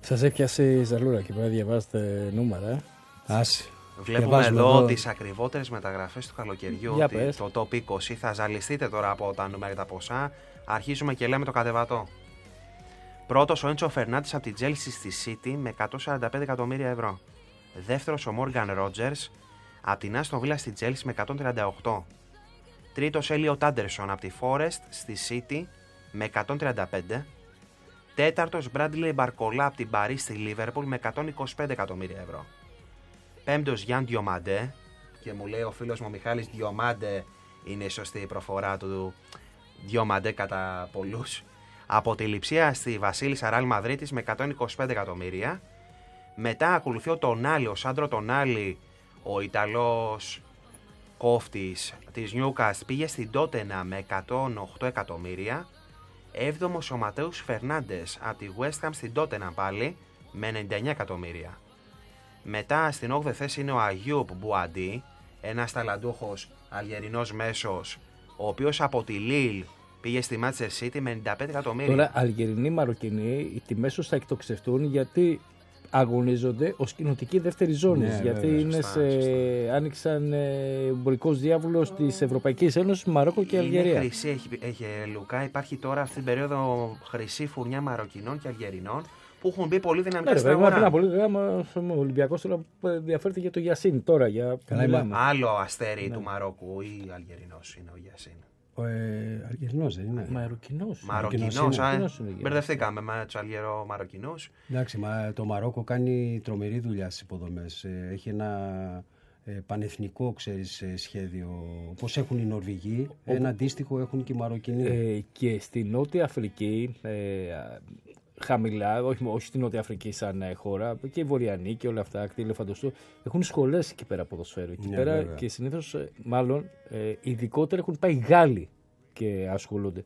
Σας έπιασε η ζαλούρα και πρέπει να διαβάσετε νούμερα. Άσε. Βλέπουμε εδώ τις ακριβότερες μεταγραφές του καλοκαιριού. Για Ότι πες. το top 20 θα ζαλιστείτε τώρα από τα νούμερα και τα ποσά. Αρχίζουμε και λέμε το κατεβατό. Πρώτος ο Έντσο Φερνάντες από την Chelsea στη City με 145 εκατομμύρια ευρώ. Δεύτερος ο Μόργαν Ρότζερς από την Άστον Βίλα στη Chelsea με 138. Τρίτος Έλιοτ Άντερσον από τη Forest στη City με 135. Τέταρτος Μπράντλεϊ Μπαρκολά από την Παρί στη Liverpool με 125 εκατομμύρια ευρώ. Πέμπτος Γιάν Διομαντέ, και μου λέει ο φίλος μου ο Μιχάλης Διομάντε είναι η σωστή προφορά του, Διομαντέ κατά πολλούς, από τη Λειψία στη Βασίλισσα Ρεάλ Μαδρίτης με 125 εκατομμύρια. Μετά ακολουθεί ο Τονάλι, ο Σάντρο Τονάλι, ο Ιταλός κόφτης της Newcastle, πήγε στην Τότενα με 108 εκατομμύρια. Έβδομος ο Ματέους Φερνάντες από τη West Ham στην Τότενα πάλι με 99 εκατομμύρια. Μετά στην 8η θέση είναι ο Αγιούπ Μπουαντί, ένας ταλαντούχος Αλγερινός μέσος, ο οποίος από τη Λίλ πήγε στη Manchester City με 95 εκατομμύρια. Τώρα, Αλγερινοί, Μαροκινοί, οι τιμές τους θα εκτοξευτούν γιατί αγωνίζονται ως κοινοτική δεύτερη ζώνη. Ναι, γιατί βέβαια, είναι σωστά. άνοιξαν εμπορικός διάβολος της Ευρωπαϊκής Ένωσης, Μαρόκο και Αλγερία. Είναι χρυσή, έχει Λουκά, υπάρχει τώρα αυτή την περίοδο χρυσή φουρνιά Μαροκινών και Αλγερινών που έχουν μπει πολύ δυναμικά στην Βέβαια, πριν αγορά. από λίγο ο Ολυμπιακός τώρα ενδιαφέρεται για το Γιασίν. Τώρα για Καλά, μιλάμε. Άλλο αστέρι του Μαρόκου ή Αλγερινός είναι ο Γιασίν. Αργυρινός δεν είναι. Μαροκινός. Μαροκινός, Μαροκινός είναι. μπερδευτήκαμε με τους Αλγερο-Μαροκινούς. Εντάξει, το Μαρόκο κάνει τρομερή δουλειά στις υποδομές. Έχει ένα πανεθνικό, ξέρεις, σχέδιο. Όπως έχουν οι Νορβηγοί, ένα αντίστοιχο έχουν και οι Μαροκινοί. Και στη Νότια Αφρική, χαμηλά, όχι στη Νότια Αφρική σαν χώρα, και οι Βορειανοί και όλα αυτά, ακτή Ελεφαντοστού, έχουν σχολές εκεί πέρα ποδοσφαίρου. Εκεί Ναι, πέρα βέβαια. και συνήθως, μάλλον, ειδικότερα έχουν πάει Γάλλοι και ασχολούνται.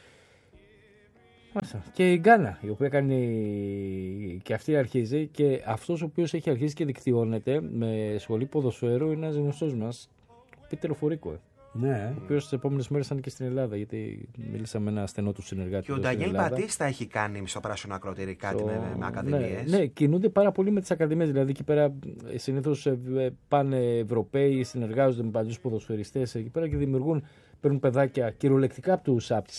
Μάλιστα. Και η Γκάνα, η οποία κάνει και αυτή αρχίζει, και αυτός ο οποίος έχει αρχίσει και δικτυώνεται με σχολή ποδοσφαίρου είναι ένας γνωστός μας, Πίτερο Φορίκο. Ναι. Ο οποίος τις επόμενες μέρες θα είναι και στην Ελλάδα, γιατί μίλησα με ένα στενό του συνεργάτη. Και ο εδώ στην Ντανιέλ Ελλάδα. Μπατίστα έχει κάνει στο πράσινο ακροτήρι κάτι με ακαδημίες. Ναι, κινούνται πάρα πολύ με τις ακαδημίες. Δηλαδή εκεί πέρα συνήθως πάνε Ευρωπαίοι, συνεργάζονται με παλιούς ποδοσφαιριστές εκεί πέρα και δημιουργούν, παίρνουν παιδάκια κυριολεκτικά από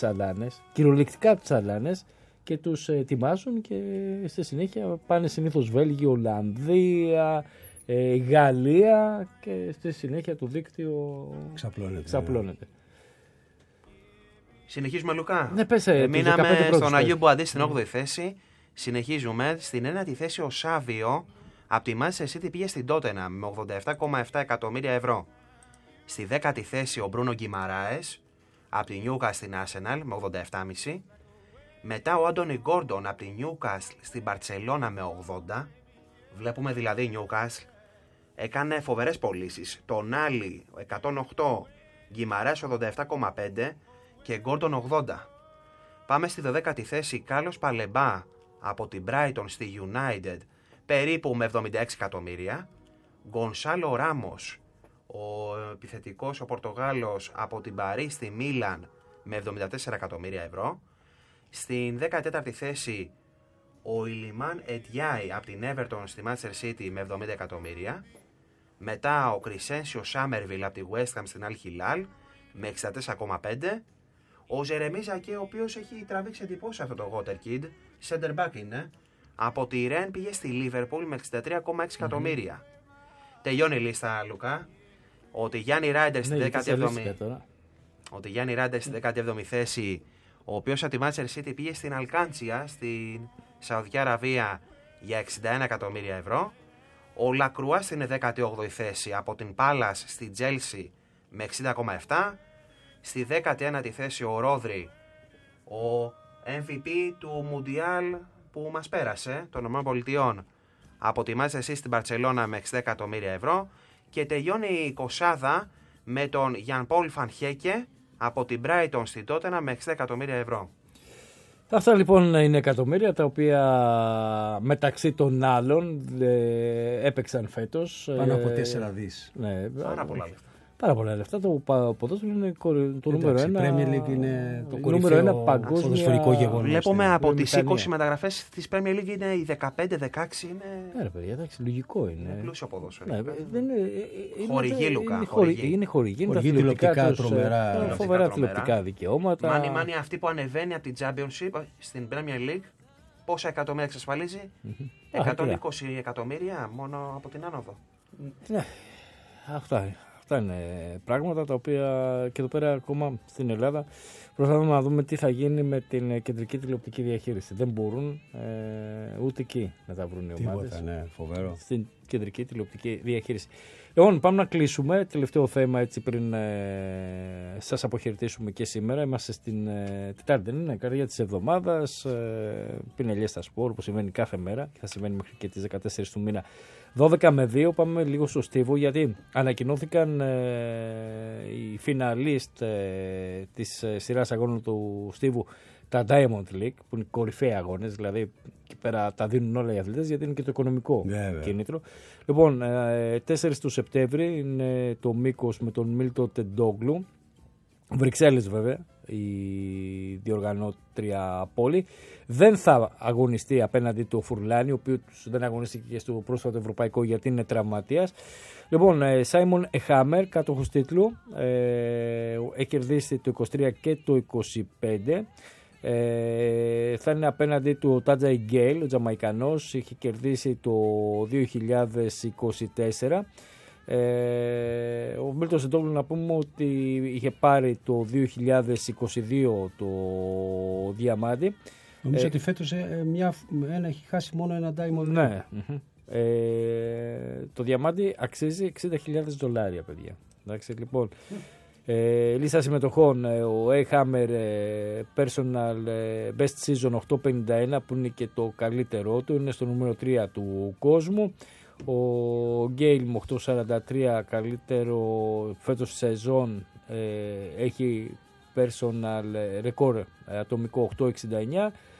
τις αλάνες και τους ετοιμάζουν, και στη συνέχεια πάνε συνήθως Βέλγιο, Ολλανδία, Γαλλία, και στη συνέχεια το δίκτυο ξαπλώνεται. Συνεχίζουμε, Λουκά. Ναι, πες, Μείναμε τους 15 πρώτους, στον Αγίου πες. Μπουαντί στην 8η θέση. Συνεχίζουμε. Στην 9η θέση ο Σάβιο από τη Manchester City πήγε στην Τότενα με 87,7 εκατομμύρια ευρώ. Στη 10η θέση ο Μπρούνο Γκιμαράες από τη Newcastle στην Arsenal με 87,5. Μετά ο Άντονι Γκόρντον από τη Newcastle στην Μπαρτσελώνα με 80. Βλέπουμε δηλαδή η Newcastle έκανε φοβερές πωλήσεις. Τον Άλλη 108, Γκιμαράες 87,5 και Γκόρντον 80. Πάμε στη 12η θέση, Κάρλος Παλεμπά από την Brighton στη United περίπου με 76 εκατομμύρια. Γκονσάλο Ράμος, ο επιθετικός ο Πορτογάλος από την Παρί στη Μίλαν με 74 εκατομμύρια ευρώ. Στην 14η θέση ο Ιλιμάν Ετιάι από την Everton στη Manchester City με 70 εκατομμύρια. Μετά ο Κρισένσιο Σάμερβιλ από τη West Ham στην Al Hilal με 64,5. Ο Ζερεμί Ζακέ, ο οποίος έχει τραβήξει εντυπώσεις αυτό το Water Kid, center back είναι, από τη Ρεν πήγε στη Liverpool με 63,6 εκατομμύρια. Τελειώνει η λίστα, Λουκά. Ο Τιγιάννη Ράιντερ στη 17η. Ο Τιγιάννη Ράιντερ στη 17η θέση, ο οποίος από τη Manchester City πήγε στην Αλκάντσια, στην Σαουδική Αραβία για 61 εκατομμύρια ευρώ. Ο Λακρουά στην 18η θέση από την Πάλας στη Chelsea με 60,7. Στη 19η θέση ο Ρόδρυ, ο MVP του Μουντιάλ που μας πέρασε, των ΗΠΑ, από τη Manchester City στην Μπαρτσελώνα με 60 εκατομμύρια ευρώ. Και τελειώνει η κοσάδα με τον Γιαν Πολ Φανχέκε από την Brighton στην Τότενα με 60 εκατομμύρια ευρώ. Αυτά λοιπόν είναι εκατομμύρια τα οποία μεταξύ των άλλων έπαιξαν φέτος. Πάνω από 4 δις. Ναι, Πάρα πολλά λεφτά. Πάρα πολλά λεφτά. Το ποδόσφαιρο είναι το νούμερο 1. Η Premier League είναι το κορυφαίο ποδοσφαιρικό γεγονός. Βλέπουμε από τις 20 μεταγραφές της Premier League είναι οι 15-16 είναι. Ναι, παιδιά, εντάξει, λογικό είναι. Είναι πλούσιο ποδόσφαιρο. Ναι, Χορηγή, Λουκά. Είναι χορηγή, είναι τηλεοπτικά τρομερά. Φοβερά τηλεοπτικά δικαιώματα. Μάνι αυτή που ανεβαίνει από την Championship στην Premier League, πόσα εκατομμύρια εξασφαλίζει? 120 εκατομμύρια μόνο από την άνοδο. Ναι, αυτά είναι πράγματα τα οποία και εδώ πέρα ακόμα στην Ελλάδα προσπαθούμε να δούμε τι θα γίνει με την κεντρική τηλεοπτική διαχείριση. Δεν μπορούν ούτε εκεί να τα βρουν οι ομάδες. Ναι, φοβερό. Στην κεντρική τηλεοπτική διαχείριση. Λοιπόν, πάμε να κλείσουμε. Τελευταίο θέμα έτσι πριν σας αποχαιρετήσουμε και σήμερα. Είμαστε στην Τετάρτη, δεν είναι, καρδιά της εβδομάδας. Πινελιές στα σπορ, όπως συμβαίνει κάθε μέρα και θα συμβαίνει μέχρι και τις 14 του μήνα. 12 με 2, πάμε λίγο στο Στίβο, γιατί ανακοινώθηκαν οι φιναλίστ της σειράς αγώνων του Στίβου, τα Diamond League, που είναι κορυφαίοι αγώνες, δηλαδή εκεί πέρα τα δίνουν όλα οι αθλητές, γιατί είναι και το οικονομικό κίνητρο. Λοιπόν, 4 του Σεπτέμβρη είναι το Μήκος με τον Μίλτο Τεντόγλου, Βρυξέλλες βέβαια, η διοργανώτρια πόλη. Δεν θα αγωνιστεί απέναντι του Φουρλάνη, ο οποίος δεν αγωνίστηκε και στο πρόσφατο ευρωπαϊκό γιατί είναι τραυματίας. Λοιπόν, Σάιμον Εχάμερ, κάτοχος τίτλου, έχει κερδίσει το 23 και το 25. Θα είναι απέναντι του ο Τάτζαϊ Γκέιλ, ο Τζαμαϊκανός, είχε κερδίσει το 2024. Ο Μίλτος Τεντόγλου, να πούμε ότι είχε πάρει το 2022 το διαμάντι. Νομίζω ότι φέτος έχει χάσει μόνο ένα Diamond. Ναι. Το διαμάντι αξίζει $60,000, παιδιά. Εντάξει, λοιπόν. Λίστα συμμετοχών, ο A-Hammer Personal Best Season 851, που είναι και το καλύτερό του, είναι στο νούμερο 3 του κόσμου. Ο Γκέιλ με 843, καλύτερο φέτος σεζόν, έχει personal record ατομικό 869.